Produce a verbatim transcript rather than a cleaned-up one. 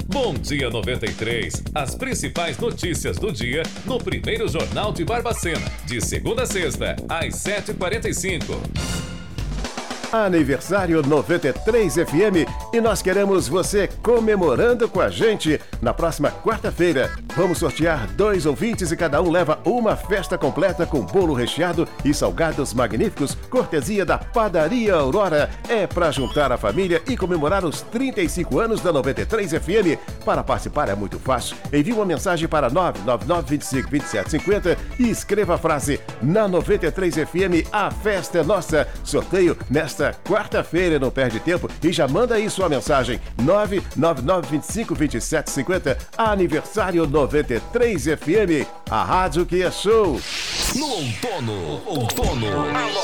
Bom Dia noventa e três. As principais notícias do dia no primeiro Jornal de Barbacena. De segunda a sexta, às sete e quarenta e cinco. Aniversário noventa e três F M e nós queremos você comemorando com a gente. Na próxima quarta-feira, vamos sortear dois ouvintes e cada um leva uma festa completa com bolo recheado e salgados magníficos, cortesia da Padaria Aurora. É para juntar a família e comemorar os trinta e cinco anos da noventa e três F M. Para participar é muito fácil. Envie uma mensagem para nove nove nove, dois cinco, dois sete cinco zero e escreva a frase: na noventa e três F M, a festa é nossa. Sorteio nesta quarta-feira, não perde tempo e já manda aí sua mensagem. nove nove nove, dois cinco, dois sete cinco zero. Aniversário noventa e três F M, a rádio que é show. No outono, outono, a